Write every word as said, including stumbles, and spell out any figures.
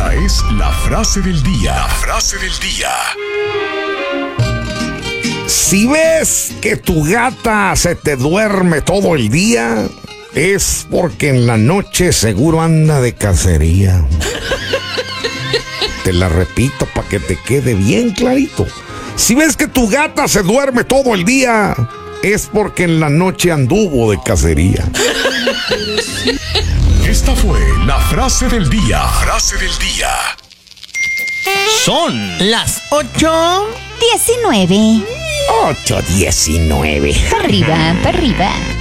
Esta es la frase del día. La frase del día. Si ves que tu gata se te duerme todo el día, es porque en la noche seguro anda de cacería. Te la repito para que te quede bien clarito. Si ves que tu gata se duerme todo el día, es porque en la noche anduvo de cacería. Esta fue la frase del día. Frase del día. Son las ocho diecinueve. ocho diecinueve. Para arriba, para arriba.